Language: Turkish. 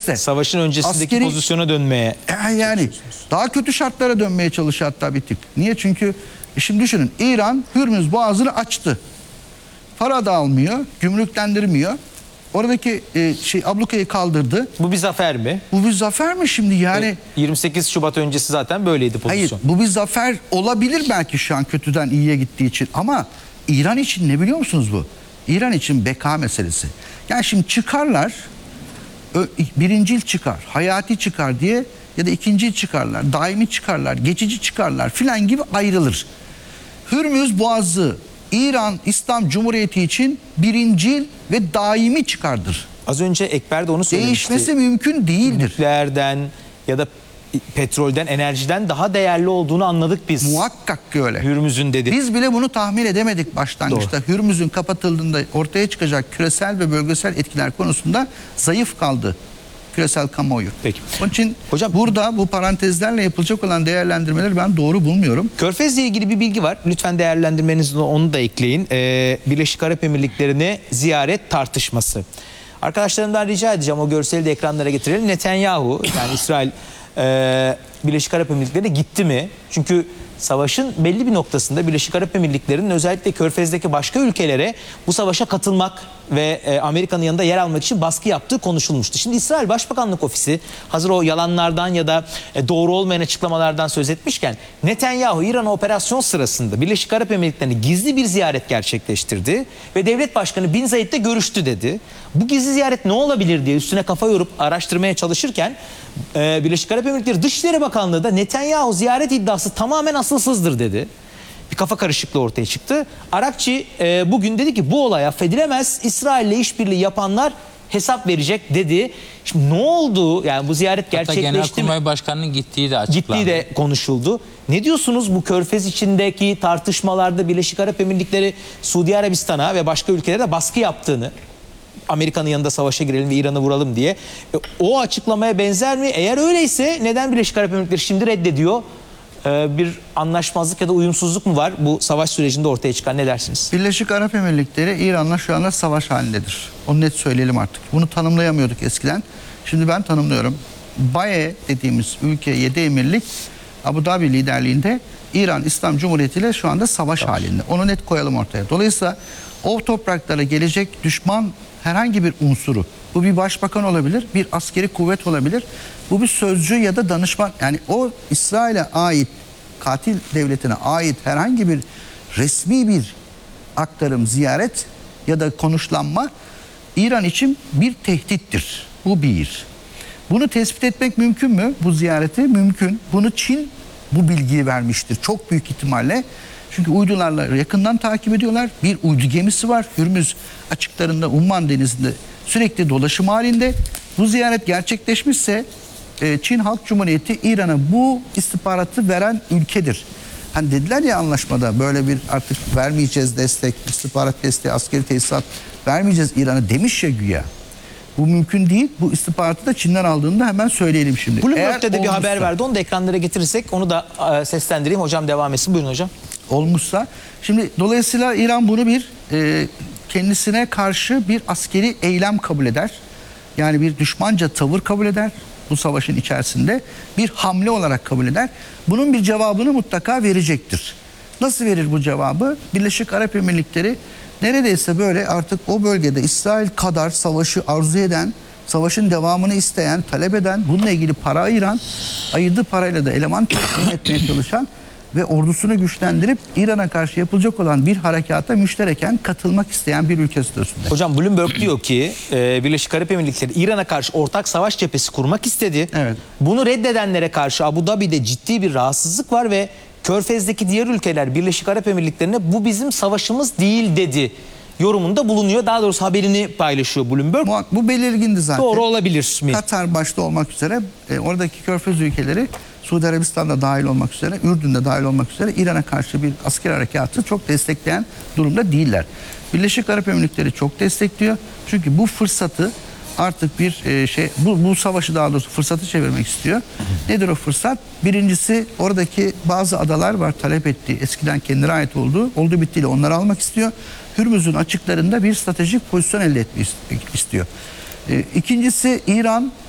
gerekirse. Savaşın öncesindeki pozisyona dönmeye. Yani daha kötü şartlara dönmeye çalışıyor hatta bir tık. Niye? Çünkü şimdi düşünün, İran Hürmüz Boğazı'nı açtı. Para da almıyor, gümrüklendirmiyor. Oradaki ablukayı kaldırdı. Bu bir zafer mi? Bu bir zafer mi şimdi yani? 28 Şubat öncesi zaten böyleydi pozisyon. Hayır, bu bir zafer olabilir belki şu an kötüden iyiye gittiği için. Ama İran için ne biliyor musunuz bu? İran için beka meselesi. Yani şimdi çıkarlar, birincil çıkar, hayati çıkar diye ya da ikincil çıkarlar, daimi çıkarlar, geçici çıkarlar filan gibi ayrılır. Hürmüz Boğazı İran İslam Cumhuriyeti için birincil ve daimi çıkardır. Az önce Ekber de onu söylemişti. Değişmesi mümkün değildir. Nükleerden ya da petrolden, enerjiden daha değerli olduğunu anladık biz. Muhakkak ki öyle. Hürmüz'ün dedi. Biz bile bunu tahmin edemedik başlangıçta. Doğru. Hürmüz'ün kapatıldığında ortaya çıkacak küresel ve bölgesel etkiler konusunda zayıf kaldı küresel kamuoyu. Peki. Onun için hocam, burada bu parantezlerle yapılacak olan değerlendirmeleri ben doğru bulmuyorum. Körfez'le ilgili bir bilgi var. Lütfen değerlendirmenizde onu da ekleyin. Birleşik Arap Emirlikleri'ne ziyaret tartışması. Arkadaşlarımdan rica edeceğim, o görseli de ekranlara getirelim. Netanyahu, yani İsrail Birleşik Arap Emirlikleri'ne gitti mi? Çünkü savaşın belli bir noktasında Birleşik Arap Emirlikleri'nin özellikle Körfez'deki başka ülkelere bu savaşa katılmak ve Amerika'nın yanında yer almak için baskı yaptığı konuşulmuştu. Şimdi İsrail Başbakanlık Ofisi hazır o yalanlardan ya da doğru olmayan açıklamalardan söz etmişken, Netanyahu İran'a operasyon sırasında Birleşik Arap Emirlikleri'ne gizli bir ziyaret gerçekleştirdi ve Devlet Başkanı Bin Zayed'le görüştü dedi. Bu gizli ziyaret ne olabilir diye üstüne kafa yorup araştırmaya çalışırken Birleşik Arap Emirlikleri Dışişleri Bakanlığı da Netanyahu ziyaret iddiası tamamen asılsızdır dedi. Bir kafa karışıklığı ortaya çıktı. Arakçı bugün dedi ki bu olay affedilemez, İsrail'le işbirliği yapanlar hesap verecek dedi. Şimdi ne oldu? Yani bu ziyaret gerçekleşti mi? Genelkurmay Başkanı'nın gittiği de açıklandı. Gittiği de konuşuldu. Ne diyorsunuz bu Körfez içindeki tartışmalarda Birleşik Arap Emirlikleri Suudi Arabistan'a ve başka ülkelere de baskı yaptığını, Amerika'nın yanında savaşa girelim ve İran'ı vuralım diye. O açıklamaya benzer mi? Eğer öyleyse neden Birleşik Arap Emirlikleri şimdi reddediyor? Bir anlaşmazlık ya da uyumsuzluk mu var bu savaş sürecinde ortaya çıkan, ne dersiniz? Birleşik Arap Emirlikleri İran'la şu anda savaş halindedir. Onu net söyleyelim artık. Bunu tanımlayamıyorduk eskiden. Şimdi ben tanımlıyorum. BAE dediğimiz ülke 7 emirlik Abu Dhabi liderliğinde İran İslam Cumhuriyeti ile şu anda savaş halinde. Onu net koyalım ortaya. Dolayısıyla o topraklara gelecek düşman herhangi bir unsuru, bu bir başbakan olabilir, bir askeri kuvvet olabilir, bu bir sözcü ya da danışman, yani o İsrail'e ait, katil devletine ait herhangi bir resmi bir aktarım, ziyaret ya da konuşlanma İran için bir tehdittir. Bu bir. Bunu tespit etmek mümkün mü? Bu ziyareti mümkün. Bunu Çin bu bilgiyi vermiştir çok büyük ihtimalle. Çünkü uydularla yakından takip ediyorlar. Bir uydu gemisi var. Hürmüz açıklarında, Umman Denizi'nde sürekli dolaşım halinde. Bu ziyaret gerçekleşmişse Çin Halk Cumhuriyeti İran'a bu istihbaratı veren ülkedir. Hani dediler ya anlaşmada, böyle bir artık vermeyeceğiz destek, istihbarat desteği, askeri tesisat vermeyeceğiz İran'a demiş ya güya. Bu mümkün değil. Bu istihbaratı da Çin'den aldığında hemen söyleyelim şimdi. Bloomberg'de de bir haber verdi. Onu da ekranlara getirirsek onu da seslendireyim. Hocam devam etsin. Buyurun hocam. Olmuşsa. Şimdi dolayısıyla İran bunu bir kendisine karşı bir askeri eylem kabul eder. Yani bir düşmanca tavır kabul eder. Bu savaşın içerisinde bir hamle olarak kabul eder. Bunun bir cevabını mutlaka verecektir. Nasıl verir bu cevabı? Birleşik Arap Emirlikleri neredeyse böyle artık o bölgede İsrail kadar savaşı arzu eden, savaşın devamını isteyen, talep eden, bununla ilgili para ayıran, ayırdığı parayla da eleman temin etmeye çalışan ve ordusunu güçlendirip İran'a karşı yapılacak olan bir harekata müştereken katılmak isteyen bir ülke statüsünde. Hocam Bloomberg diyor ki Birleşik Arap Emirlikleri İran'a karşı ortak savaş cephesi kurmak istedi. Evet. Bunu reddedenlere karşı Abu Dhabi'de ciddi bir rahatsızlık var ve Körfez'deki diğer ülkeler Birleşik Arap Emirlikleri'ne bu bizim savaşımız değil dedi yorumunda bulunuyor. Daha doğrusu haberini paylaşıyor Bloomberg. Bu belirgindi zaten. Doğru olabilir mi? Katar başta olmak üzere oradaki Körfez ülkeleri, Suudi Arabistan'da dahil olmak üzere, Ürdün'de dahil olmak üzere İran'a karşı bir asker harekatı çok destekleyen durumda değiller. Birleşik Arap Emirlikleri çok destekliyor. Çünkü bu fırsatı artık bir bu savaşı daha doğrusu fırsatı çevirmek istiyor. Nedir o fırsat? Birincisi oradaki bazı adalar var talep ettiği, eskiden kendine ait olduğu bittiğiyle onları almak istiyor. Hürmüz'ün açıklarında bir stratejik pozisyon elde etmek istiyor. İkincisi İran